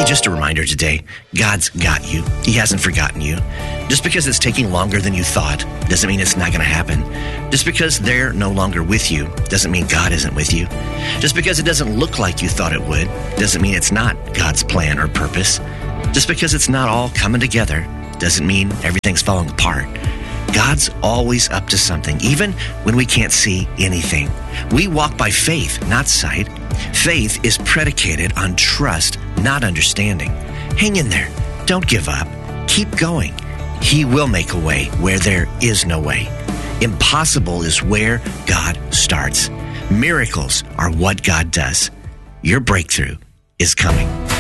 just a reminder today, God's got you. He hasn't forgotten you. Just because it's taking longer than you thought doesn't mean it's not going to happen. Just because they're no longer with you doesn't mean God isn't with you. Just because it doesn't look like you thought it would doesn't mean it's not God's plan or purpose. Just because it's not all coming together doesn't mean everything's falling apart. God's always up to something, even when we can't see anything. We walk by faith, not sight. Faith is predicated on trust, not understanding. Hang in there. Don't give up. Keep going. He will make a way where there is no way. Impossible is where God starts. Miracles are what God does. Your breakthrough is coming.